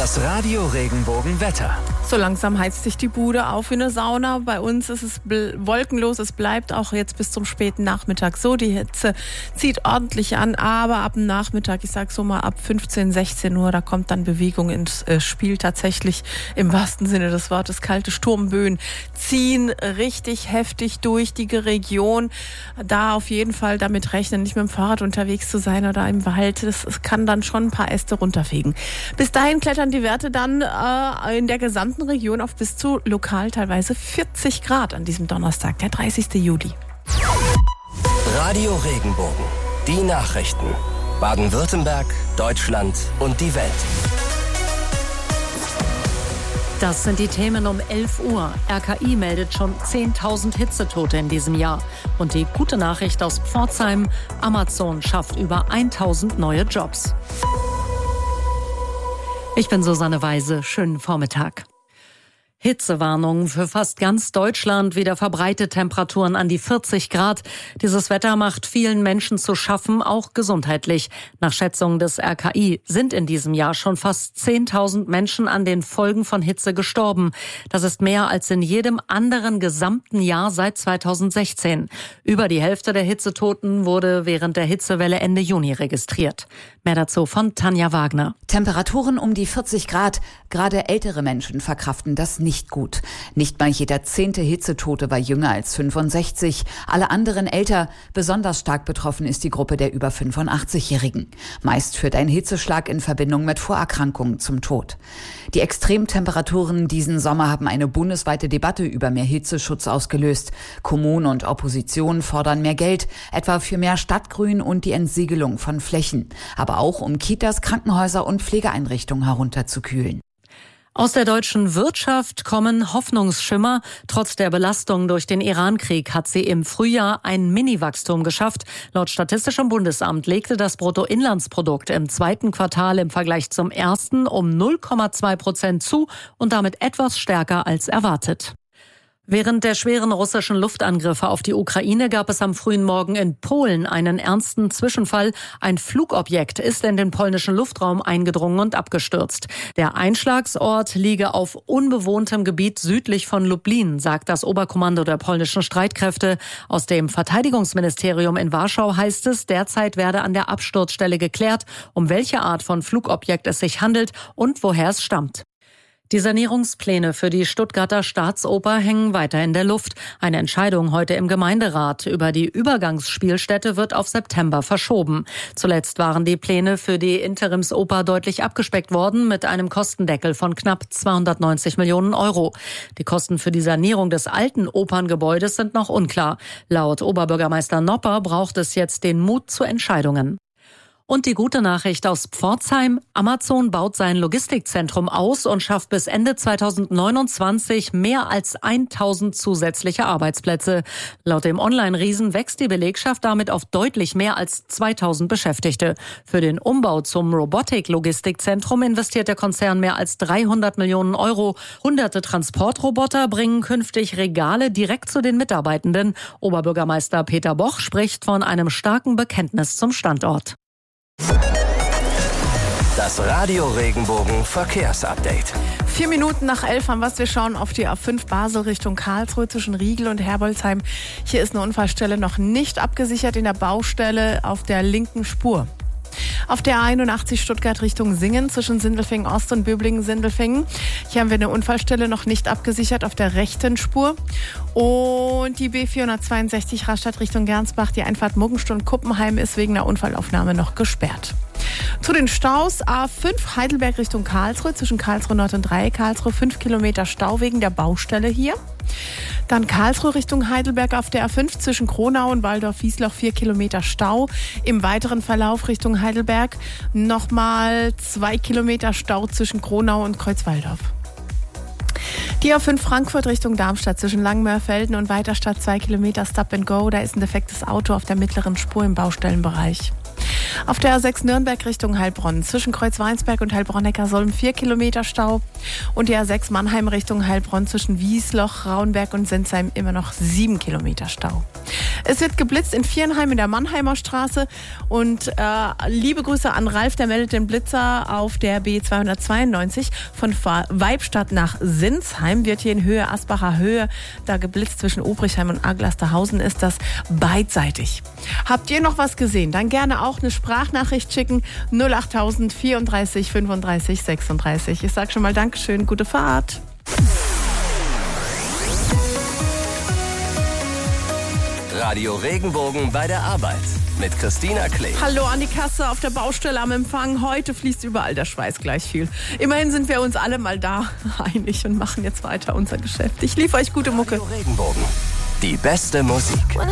Das Radio Regenbogen-Wetter. So langsam heizt sich die Bude auf wie eine Sauna. Bei uns ist es wolkenlos. Es bleibt auch jetzt bis zum späten Nachmittag so. Die Hitze zieht ordentlich an, aber ab dem Nachmittag, ich sag so mal ab 15, 16 Uhr, da kommt dann Bewegung ins Spiel tatsächlich im wahrsten Sinne des Wortes. Kalte Sturmböen ziehen richtig heftig durch die Region. Da auf jeden Fall damit rechnen, nicht mit dem Fahrrad unterwegs zu sein oder im Wald. Es kann dann schon ein paar Äste runterfegen. Bis dahin klettern die Werte dann in der gesamten Region auf bis zu lokal teilweise 40 Grad an diesem Donnerstag, der 30. Juli. Radio Regenbogen. Die Nachrichten. Baden-Württemberg, Deutschland und die Welt. Das sind die Themen um 11 Uhr. RKI meldet schon 10.000 Hitzetote in diesem Jahr. Und die gute Nachricht aus Pforzheim: Amazon schafft über 1.000 neue Jobs. Ich bin Susanne Weise. Schönen Vormittag. Hitzewarnungen für fast ganz Deutschland, wieder verbreitet Temperaturen an die 40 Grad. Dieses Wetter macht vielen Menschen zu schaffen, auch gesundheitlich. Nach Schätzungen des RKI sind in diesem Jahr schon fast 10.000 Menschen an den Folgen von Hitze gestorben. Das ist mehr als in jedem anderen gesamten Jahr seit 2016. Über die Hälfte der Hitzetoten wurde während der Hitzewelle Ende Juni registriert. Mehr dazu von Tanja Wagner. Temperaturen um die 40 Grad. Gerade ältere Menschen verkraften das nicht gut. Nicht mal jeder 10. Hitzetote war jünger als 65. Alle anderen älter. Besonders stark betroffen ist die Gruppe der über 85-Jährigen. Meist führt ein Hitzeschlag in Verbindung mit Vorerkrankungen zum Tod. Die Extremtemperaturen diesen Sommer haben eine bundesweite Debatte über mehr Hitzeschutz ausgelöst. Kommunen und Opposition fordern mehr Geld, etwa für mehr Stadtgrün und die Entsiegelung von Flächen. Aber auch um Kitas, Krankenhäuser und Pflegeeinrichtungen herunterzukühlen. Aus der deutschen Wirtschaft kommen Hoffnungsschimmer. Trotz der Belastung durch den Irankrieg hat sie im Frühjahr ein Mini-Wachstum geschafft. Laut Statistischem Bundesamt legte das Bruttoinlandsprodukt im zweiten Quartal im Vergleich zum ersten um 0,2% zu und damit etwas stärker als erwartet. Während der schweren russischen Luftangriffe auf die Ukraine gab es am frühen Morgen in Polen einen ernsten Zwischenfall. Ein Flugobjekt ist in den polnischen Luftraum eingedrungen und abgestürzt. Der Einschlagsort liege auf unbewohntem Gebiet südlich von Lublin, sagt das Oberkommando der polnischen Streitkräfte. Aus dem Verteidigungsministerium in Warschau heißt es, derzeit werde an der Absturzstelle geklärt, um welche Art von Flugobjekt es sich handelt und woher es stammt. Die Sanierungspläne für die Stuttgarter Staatsoper hängen weiter in der Luft. Eine Entscheidung heute im Gemeinderat über die Übergangsspielstätte wird auf September verschoben. Zuletzt waren die Pläne für die Interimsoper deutlich abgespeckt worden mit einem Kostendeckel von knapp 290 Millionen Euro. Die Kosten für die Sanierung des alten Operngebäudes sind noch unklar. Laut Oberbürgermeister Nopper braucht es jetzt den Mut zu Entscheidungen. Und die gute Nachricht aus Pforzheim: Amazon baut sein Logistikzentrum aus und schafft bis Ende 2029 mehr als 1.000 zusätzliche Arbeitsplätze. Laut dem Online-Riesen wächst die Belegschaft damit auf deutlich mehr als 2.000 Beschäftigte. Für den Umbau zum Robotik-Logistikzentrum investiert der Konzern mehr als 300 Millionen Euro. Hunderte Transportroboter bringen künftig Regale direkt zu den Mitarbeitenden. Oberbürgermeister Peter Boch spricht von einem starken Bekenntnis zum Standort. Das Radio Regenbogen Verkehrsupdate. 4 Minuten nach 11 haben wir schauen auf die A5 Basel Richtung Karlsruhe zwischen Riegel und Herbolzheim. Hier ist eine Unfallstelle noch nicht abgesichert in der Baustelle auf der linken Spur. Auf der A81 Stuttgart Richtung Singen zwischen Sindelfingen Ost und Böblingen-Sindelfingen. Hier haben wir eine Unfallstelle noch nicht abgesichert auf der rechten Spur. Und die B462 Rastatt Richtung Gernsbach, die Einfahrt Muggenstund-Kuppenheim ist wegen einer Unfallaufnahme noch gesperrt. Zu den Staus: A5 Heidelberg Richtung Karlsruhe zwischen Karlsruhe Nord und Dreieck Karlsruhe 5 Kilometer Stau wegen der Baustelle hier. Dann Karlsruhe Richtung Heidelberg auf der A5 zwischen Kronau und Waldorf-Wiesloch 4 Kilometer Stau. Im weiteren Verlauf Richtung Heidelberg nochmal 2 Kilometer Stau zwischen Kronau und Kreuzwaldorf. Die A5 Frankfurt Richtung Darmstadt zwischen Langmörfelden und Weiterstadt 2 Kilometer Stop and Go. Da ist ein defektes Auto auf der mittleren Spur im Baustellenbereich. Auf der A6 Nürnberg Richtung Heilbronn zwischen Kreuzweinsberg und Heilbronn-Neckarsulm 4 Kilometer Stau. Und die A6 Mannheim Richtung Heilbronn zwischen Wiesloch, Rauenberg und Sinsheim immer noch 7 Kilometer Stau. Es wird geblitzt in Viernheim in der Mannheimer Straße. Und liebe Grüße an Ralf, der meldet den Blitzer auf der B292 von Weibstadt nach Sinsheim. Wird hier in Höhe Asbacher Höhe da geblitzt zwischen Obrichheim und Aglasterhausen, ist das beidseitig. Habt ihr noch was gesehen? Dann gerne auch eine Sprachnachricht schicken. 08000 34 35 36. Ich sag schon mal Dankeschön, gute Fahrt. Radio Regenbogen bei der Arbeit mit Christina Klee. Hallo an die Kasse auf der Baustelle am Empfang. Heute fließt überall der Schweiß gleich viel. Immerhin sind wir uns alle mal da einig und machen jetzt weiter unser Geschäft. Ich liefere euch gute Mucke. Radio Regenbogen, die beste Musik.